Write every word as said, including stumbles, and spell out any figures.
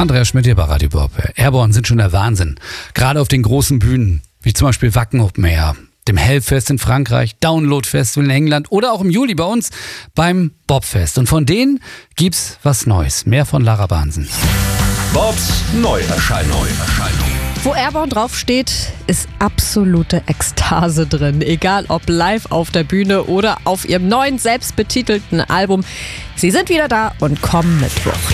Andreas Schmidt hier bei Radio Bob. Airborne sind schon der Wahnsinn. Gerade auf den großen Bühnen, wie zum Beispiel Wacken Open Air, dem Hellfest in Frankreich, Download Festival in England oder auch im Juli bei uns beim Bobfest. Und von denen gibt's was Neues. Mehr von Lara Bahnsen. Bobs Neuerscheinung. Wo Airborne draufsteht, ist absolute Ekstase drin. Egal ob live auf der Bühne oder auf ihrem neuen, selbstbetitelten Album. Sie sind wieder da und kommen mit Wucht.